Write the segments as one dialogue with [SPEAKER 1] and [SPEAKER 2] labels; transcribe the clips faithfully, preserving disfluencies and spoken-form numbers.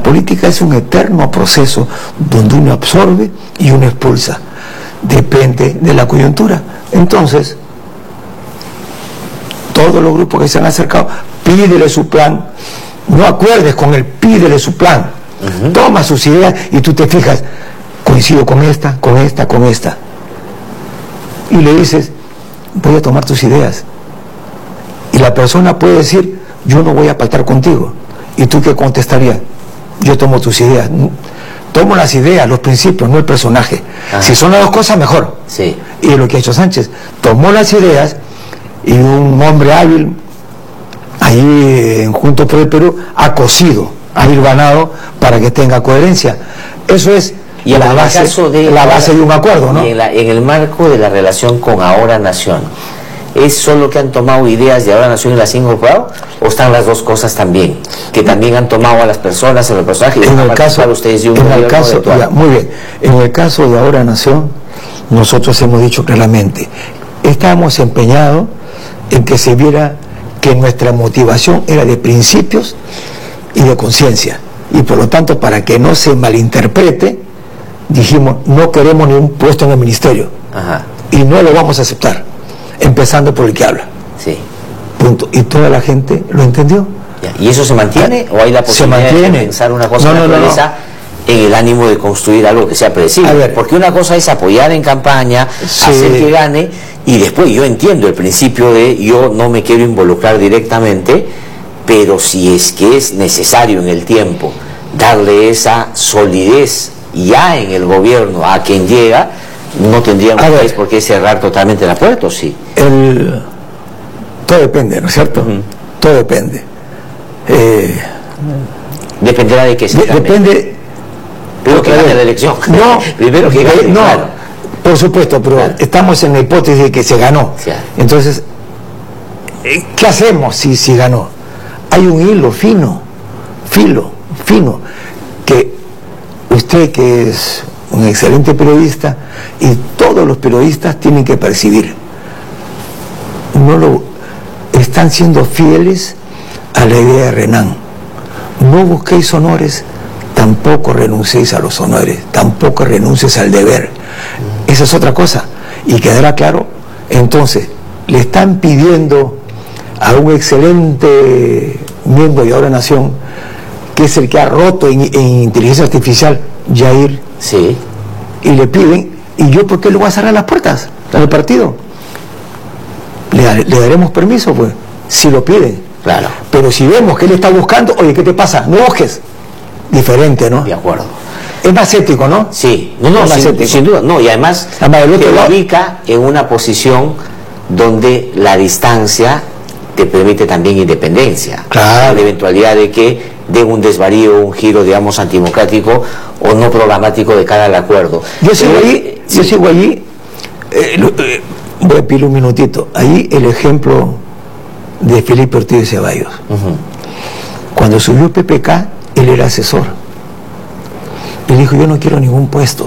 [SPEAKER 1] política es un eterno proceso donde uno absorbe y uno expulsa. Depende de la coyuntura. Entonces, todos los grupos que se han acercado, pídele su plan. No acuerdes con él, pídele su plan. Uh-huh. Toma sus ideas y tú te fijas, coincido con esta, con esta, con esta. Y le dices, voy a tomar tus ideas. Y la persona puede decir, yo no voy a pactar contigo. ¿Y tú qué contestarías? Yo tomo tus ideas. Tomo las ideas, los principios, no el personaje. Ajá. Si son las dos cosas, mejor.
[SPEAKER 2] Sí.
[SPEAKER 1] Y lo que ha hecho Sánchez, tomó las ideas y un hombre hábil, ahí en Juntos por el Perú, ha cosido, ha hilvanado para que tenga coherencia. Eso es
[SPEAKER 2] y
[SPEAKER 1] la, base, de, la base de un acuerdo, ¿no?
[SPEAKER 2] Y en, la, en el marco de la relación con Ahora Nación, ¿es solo que han tomado ideas de Ahora Nación y las han incorporado? ¿O están las dos cosas también? Que también han tomado a las personas, a los personajes.
[SPEAKER 1] En el caso,
[SPEAKER 2] ustedes de un
[SPEAKER 1] en el caso ya, muy bien. En el caso de Ahora Nación, nosotros hemos dicho claramente, estábamos empeñados en que se viera que nuestra motivación era de principios y de conciencia. Y por lo tanto, para que no se malinterprete, dijimos, no queremos ningún puesto en el ministerio. Ajá. Y no lo vamos a aceptar, empezando por el que habla.
[SPEAKER 2] Sí.
[SPEAKER 1] Punto. Y toda la gente lo entendió.
[SPEAKER 2] Ya. ¿Y eso se mantiene o hay la posibilidad
[SPEAKER 1] se mantiene.
[SPEAKER 2] de pensar una cosa
[SPEAKER 1] no, no, no, no.
[SPEAKER 2] en el ánimo de construir algo que sea predecible?
[SPEAKER 1] A ver,
[SPEAKER 2] porque una cosa es apoyar en campaña, sí, hacer que gane, y después yo entiendo el principio de yo no me quiero involucrar directamente, pero si es que es necesario en el tiempo darle esa solidez ya en el gobierno a quien llega, no tendríamos ver, por qué cerrar totalmente la puerta, ¿o sí?
[SPEAKER 1] El, todo depende, ¿no es cierto? Uh-huh. Todo depende. Eh,
[SPEAKER 2] Dependerá de qué se
[SPEAKER 1] de, Depende...
[SPEAKER 2] Primero que gane la elección.
[SPEAKER 1] No,
[SPEAKER 2] primero que gane,
[SPEAKER 1] no,
[SPEAKER 2] claro.
[SPEAKER 1] Por supuesto, pero claro, estamos en la hipótesis de que se ganó. Sí. Entonces, ¿qué hacemos si, si ganó? Hay un hilo fino, filo, fino, que usted, que es un excelente periodista, y todos los periodistas tienen que percibir. No lo están siendo fieles a la idea de Renan. No busquéis honores, tampoco renunciéis a los honores, tampoco renuncies al deber. Esa es otra cosa, y quedará claro. Entonces, le están pidiendo a un excelente miembro de Ahora Nación, que es el que ha roto en, en inteligencia artificial, Jair,
[SPEAKER 2] sí,
[SPEAKER 1] y le piden, ¿y yo por qué le voy a cerrar las puertas al partido? Le, le daremos permiso, pues, si lo piden.
[SPEAKER 2] Claro.
[SPEAKER 1] Pero si vemos que él está buscando, oye, ¿qué te pasa? No busques. Diferente, ¿no?
[SPEAKER 2] De acuerdo.
[SPEAKER 1] Es más ético, ¿no?
[SPEAKER 2] Sí, no, no, sin, sin duda, no, y además te ubica en una posición donde la distancia te permite también independencia.
[SPEAKER 1] Claro.
[SPEAKER 2] La eventualidad de que dé un desvarío, un giro, digamos, antidemocrático o no programático de cara al acuerdo.
[SPEAKER 1] Yo sigo Pero, allí, sí. yo sigo allí, eh, eh, voy a pedir un minutito, ahí el ejemplo de Felipe Ortiz de Ceballos. Uh-huh. Cuando subió P P K, él era asesor. Él dijo, yo no quiero ningún puesto.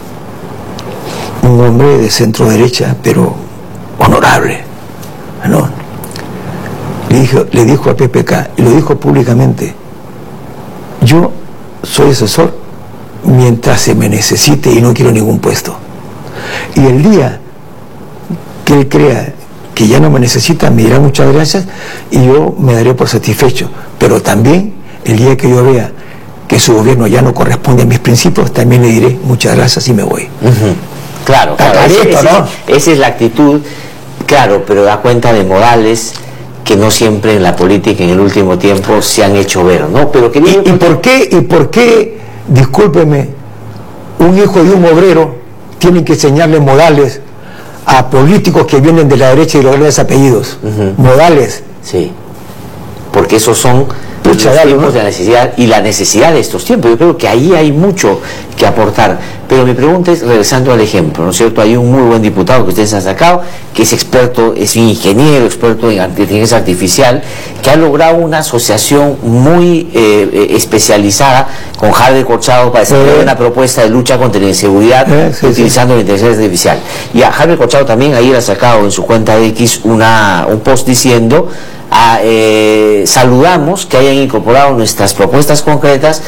[SPEAKER 1] Un hombre de centro derecha, pero honorable, ¿no? Le dijo, le dijo a P P K, y lo dijo públicamente, yo soy asesor mientras se me necesite y no quiero ningún puesto. Y el día que él crea que ya no me necesita, me dirá muchas gracias y yo me daré por satisfecho. Pero también el día que yo vea que su gobierno ya no corresponde a mis principios, también le diré muchas gracias y me voy.
[SPEAKER 2] Uh-huh. Claro, claro,
[SPEAKER 1] clarito,
[SPEAKER 2] ese,
[SPEAKER 1] ¿no?
[SPEAKER 2] ese, esa es la actitud, claro, pero da cuenta de modales que no siempre en la política en el último tiempo se han hecho ver, ¿no? Pero que
[SPEAKER 1] ¿Y, ¿Y por qué, y por qué, discúlpeme, un hijo de un obrero tiene que enseñarle modales a políticos que vienen de la derecha y los grandes apellidos? Uh-huh. Modales.
[SPEAKER 2] Sí, porque esos son
[SPEAKER 1] Pucha,
[SPEAKER 2] los
[SPEAKER 1] dale,
[SPEAKER 2] tiempos
[SPEAKER 1] ¿no?
[SPEAKER 2] de la necesidad y la necesidad de estos tiempos. Yo creo que ahí hay mucho que aportar. Pero mi pregunta es, regresando al ejemplo, ¿no es cierto? Hay un muy buen diputado que ustedes han sacado, que es experto, es un ingeniero, experto en inteligencia artificial, que ha logrado una asociación muy eh, especializada con Harvey Corchado para desarrollar eh. una propuesta de lucha contra la inseguridad eh, sí, utilizando sí. la inteligencia artificial. Y a Harvey Corchado también ayer ha sacado en su cuenta de X una, un post diciendo, a, eh, saludamos que hayan incorporado nuestras propuestas concretas